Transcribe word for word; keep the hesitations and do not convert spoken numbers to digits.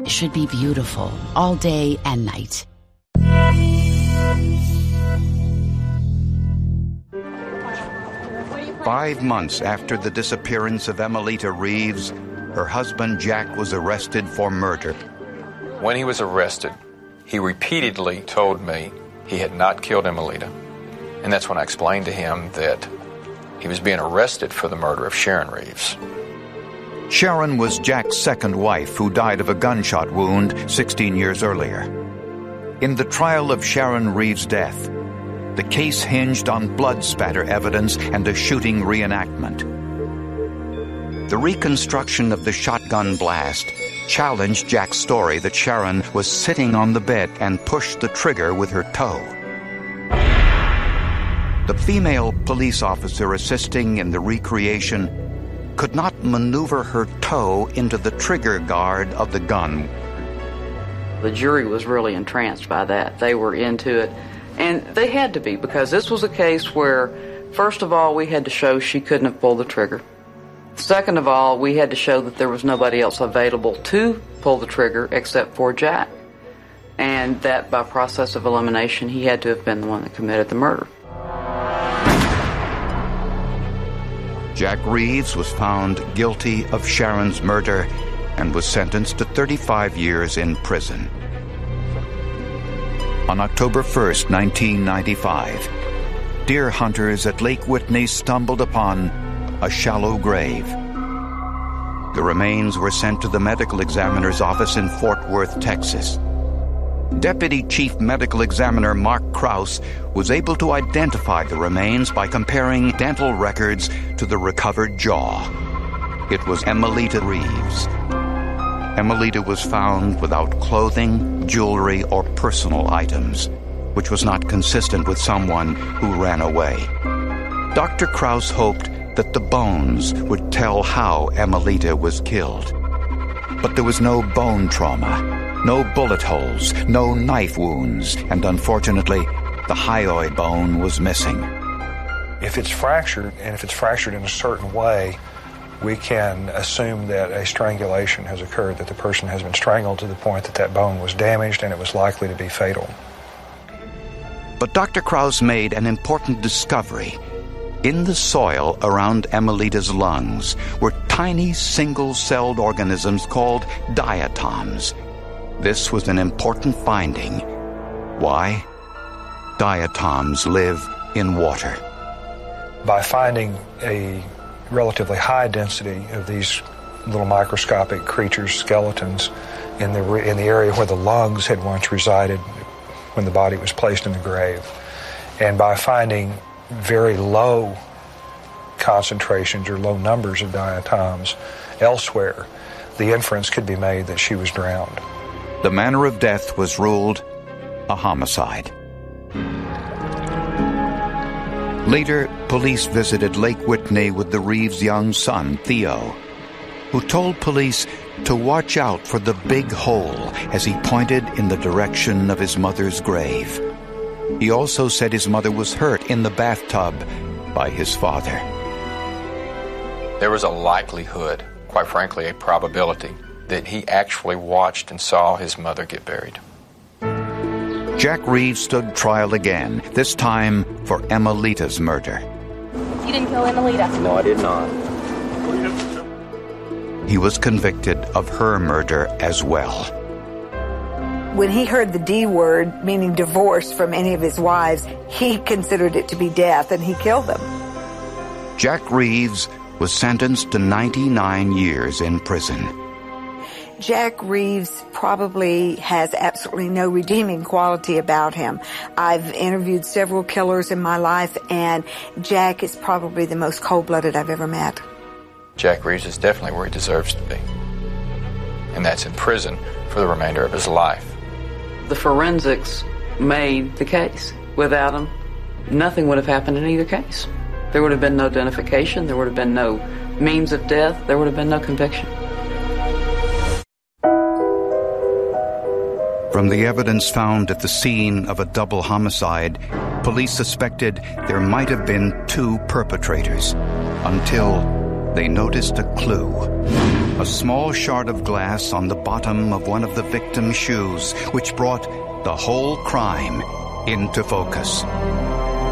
should be beautiful all day and night. Five months after the disappearance of Emelita Reeves, her husband Jack was arrested for murder. When he was arrested, he repeatedly told me he had not killed Emelita. And that's when I explained to him that he was being arrested for the murder of Sharon Reeves. Sharon was Jack's second wife, who died of a gunshot wound sixteen years earlier. In the trial of Sharon Reeves' death, the case hinged on blood spatter evidence and a shooting reenactment. The reconstruction of the shotgun blast challenged Jack's story that Sharon was sitting on the bed and pushed the trigger with her toe. The female police officer assisting in the recreation could not maneuver her toe into the trigger guard of the gun. The jury was really entranced by that. They were into it. And they had to be, because this was a case where, first of all, we had to show she couldn't have pulled the trigger. Second of all, we had to show that there was nobody else available to pull the trigger except for Jack. And that by process of elimination, he had to have been the one that committed the murder. Jack Reeves was found guilty of Sharon's murder and was sentenced to thirty-five years in prison. On October first, nineteen ninety-five, deer hunters at Lake Whitney stumbled upon a shallow grave. The remains were sent to the medical examiner's office in Fort Worth, Texas. Deputy Chief Medical Examiner Mark Krause was able to identify the remains by comparing dental records to the recovered jaw. It was Emelita Reeves. Emelita was found without clothing, jewelry, or personal items, which was not consistent with someone who ran away. Doctor Krause hoped that the bones would tell how Emelita was killed. But there was no bone trauma, no bullet holes, no knife wounds, and unfortunately, the hyoid bone was missing. If it's fractured, and if it's fractured in a certain way, we can assume that a strangulation has occurred, that the person has been strangled to the point that that bone was damaged and it was likely to be fatal. But Doctor Krause made an important discovery. In the soil around Emelita's lungs were tiny single-celled organisms called diatoms. This was an important finding. Why? Diatoms live in water. By finding a relatively high density of these little microscopic creatures, skeletons, in the in the area where the lungs had once resided when the body was placed in the grave, and by finding very low concentrations or low numbers of diatoms elsewhere, the inference could be made that she was drowned. The manner of death was ruled a homicide. Later, police visited Lake Whitney with the Reeves' young son, Theo, who told police to watch out for the big hole as he pointed in the direction of his mother's grave. He also said his mother was hurt in the bathtub by his father. There was a likelihood, quite frankly, a probability, that he actually watched and saw his mother get buried. Jack Reeves stood trial again, this time for Emelita's murder. You didn't kill Emelita? No, I did not. He was convicted of her murder as well. When he heard the D word, meaning divorce, from any of his wives, he considered it to be death, and he killed them. Jack Reeves was sentenced to ninety-nine years in prison. Jack Reeves probably has absolutely no redeeming quality about him. I've interviewed several killers in my life, and Jack is probably the most cold-blooded I've ever met. Jack Reeves is definitely where he deserves to be, and that's in prison for the remainder of his life. The forensics made the case. Without them, nothing would have happened in either case. There would have been no identification, there would have been no means of death, there would have been no conviction. From the evidence found at the scene of a double homicide, police suspected there might have been two perpetrators, until they noticed a clue. A small shard of glass on the bottom of one of the victim's shoes, which brought the whole crime into focus.